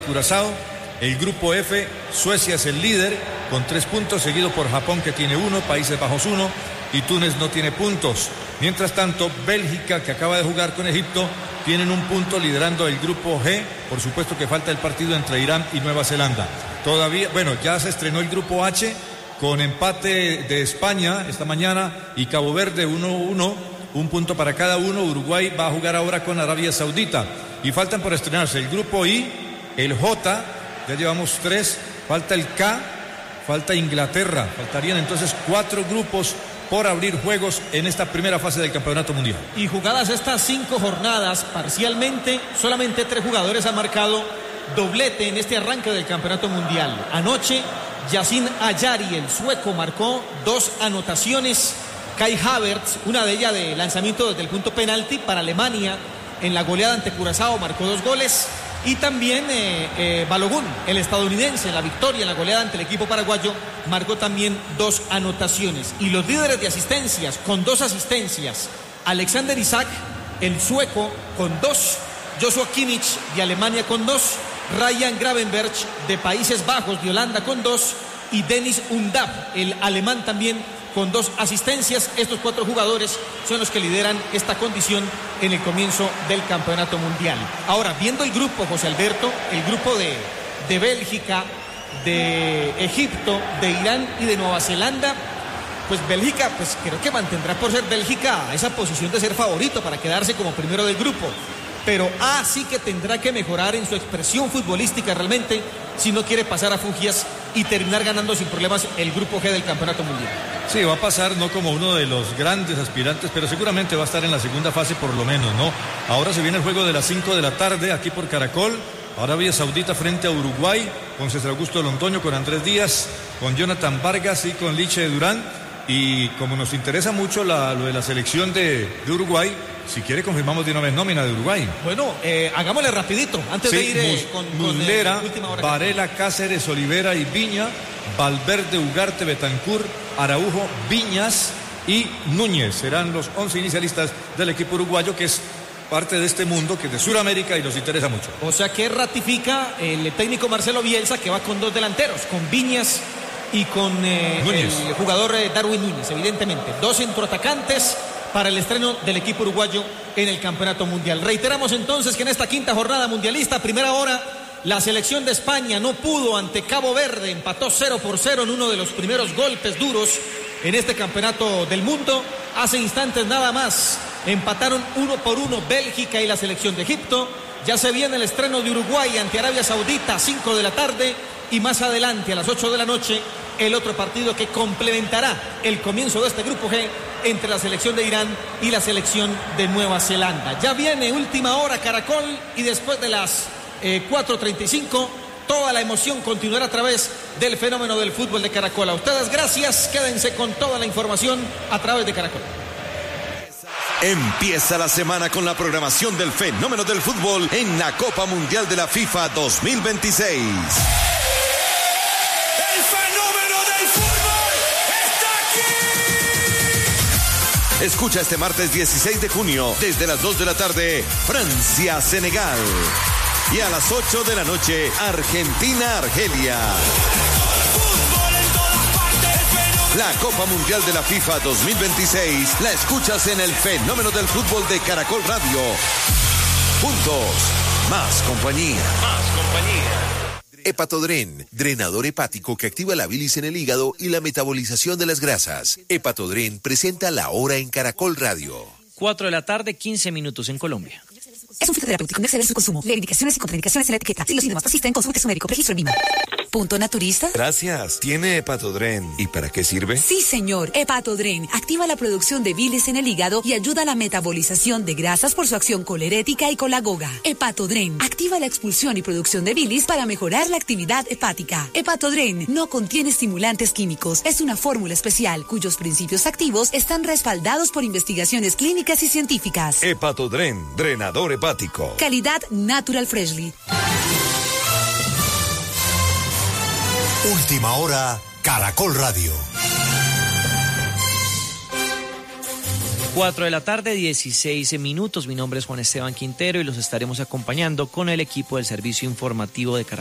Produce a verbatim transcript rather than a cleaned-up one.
Curazao. El grupo F, Suecia es el líder con tres puntos, seguido por Japón que tiene uno, Países Bajos uno y Túnez no tiene puntos. Mientras tanto, Bélgica, que acaba de jugar con Egipto, tienen un punto liderando el grupo G. Por supuesto que falta el partido entre Irán y Nueva Zelanda. Todavía, bueno, ya se estrenó el grupo H con empate de España esta mañana y Cabo Verde uno uno, un punto para cada uno. Uruguay va a jugar ahora con Arabia Saudita. Y faltan por estrenarse el grupo I, el J, ya llevamos tres, falta el K, falta Inglaterra. Faltarían entonces cuatro grupos por abrir juegos en esta primera fase del Campeonato Mundial. Y jugadas estas cinco jornadas, parcialmente, solamente tres jugadores han marcado doblete en este arranque del Campeonato Mundial. Anoche, Yacine Ayari, el sueco, marcó dos anotaciones. Kai Havertz, una de ellas de lanzamiento desde el punto penalti para Alemania, en la goleada ante Curazao, marcó dos goles. Y también eh, eh, Balogun, el estadounidense, en la victoria en la goleada ante el equipo paraguayo, marcó también dos anotaciones. Y los líderes de asistencias, con dos asistencias, Alexander Isak, el sueco, con dos, Joshua Kimmich de Alemania con dos, Ryan Gravenberch de Países Bajos, de Holanda, con dos, y Dennis Undav, el alemán, también con dos asistencias. Estos cuatro jugadores son los que lideran esta condición en el comienzo del Campeonato Mundial. Ahora, viendo el grupo, José Alberto, el grupo de, de Bélgica, de Egipto, de Irán y de Nueva Zelanda, pues Bélgica, pues creo que mantendrá por ser Bélgica esa posición de ser favorito para quedarse como primero del grupo. Pero A sí que tendrá que mejorar en su expresión futbolística realmente si no quiere pasar a Fugias y terminar ganando sin problemas el grupo G del Campeonato Mundial. Sí, va a pasar no como uno de los grandes aspirantes, pero seguramente va a estar en la segunda fase por lo menos, ¿no? Ahora se viene el juego de las cinco de la tarde aquí por Caracol. Arabia Saudita frente a Uruguay con César Augusto Londoño, con Andrés Díaz, con Jonathan Vargas y con Liche Durán. Y como nos interesa mucho la, lo de la selección de, de Uruguay, si quiere confirmamos de una vez nómina de Uruguay. Bueno, eh, hagámosle rapidito, antes sí, de ir eh, Mus, con, Muslera, con eh, última hora. Varela, Cáceres, Olivera y Viña, Valverde, Ugarte, Betancur, Araujo, Viñas y Núñez. Serán los once inicialistas del equipo uruguayo, que es parte de este mundo, que es de Sudamérica y nos interesa mucho. O sea que ratifica el técnico Marcelo Bielsa, que va con dos delanteros, con Viñas y con eh, el jugador eh, Darwin Núñez, evidentemente. Dos centroatacantes para el estreno del equipo uruguayo en el Campeonato Mundial. Reiteramos entonces que en esta quinta jornada mundialista, primera hora, la selección de España no pudo ante Cabo Verde, empató cero por cero en uno de los primeros golpes duros en este Campeonato del Mundo. Hace instantes nada más empataron uno por uno Bélgica y la selección de Egipto. Ya se viene el estreno de Uruguay ante Arabia Saudita a cinco de la tarde. Y más adelante, a las ocho de la noche, el otro partido que complementará el comienzo de este grupo G entre la selección de Irán y la selección de Nueva Zelanda. Ya viene última hora Caracol y después de las eh, cuatro treinta y cinco, toda la emoción continuará a través del fenómeno del fútbol de Caracol. A ustedes gracias, quédense con toda la información a través de Caracol. Empieza la semana con la programación del fenómeno del fútbol en la Copa Mundial de la FIFA dos mil veintiséis. Escucha este martes dieciséis de junio, desde las dos de la tarde, Francia-Senegal. Y a las ocho de la noche, Argentina-Argelia. La Copa Mundial de la FIFA dos mil veintiséis la escuchas en el fenómeno del fútbol de Caracol Radio. Juntos, más compañía. Más compañía. Hepatodren, drenador hepático que activa la bilis en el hígado y la metabolización de las grasas. Hepatodren presenta La Hora en Caracol Radio. cuatro de la tarde, quince minutos en Colombia. Es un fitoterapéutico, no exceder su consumo. Lee indicaciones y contraindicaciones en la etiqueta. Si los síntomas persisten, consulte su médico. Registro en Lima. ¿Punto naturista? Gracias. ¿Tiene Hepatodren? ¿Y para qué sirve? Sí, señor. Hepatodren activa la producción de bilis en el hígado y ayuda a la metabolización de grasas por su acción colerética y colagoga. Hepatodren activa la expulsión y producción de bilis para mejorar la actividad hepática. Hepatodren no contiene estimulantes químicos. Es una fórmula especial cuyos principios activos están respaldados por investigaciones clínicas y científicas. Hepatodren, drenador hepático. Calidad Natural Freshly. Última hora, Caracol Radio. cuatro de la tarde, dieciséis minutos. Mi nombre es Juan Esteban Quintero y los estaremos acompañando con el equipo del Servicio Informativo de Caracol.